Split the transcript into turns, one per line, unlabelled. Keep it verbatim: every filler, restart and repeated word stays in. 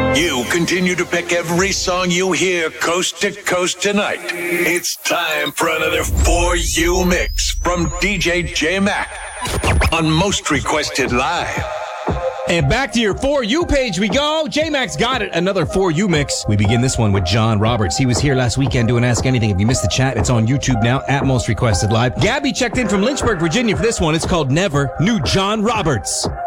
You continue to pick every song you hear coast to coast tonight. It's time for another For You mix from D J J-Mac on Most Requested Live.
And back to your For You page we go. J-Mac's got it. Another For You mix. We begin this one with John Roberts. He was here last weekend doing Ask Anything. If you missed the chat, it's on YouTube now at Most Requested Live. Gabby checked in from Lynchburg, Virginia for this one. It's called Never. New John Roberts.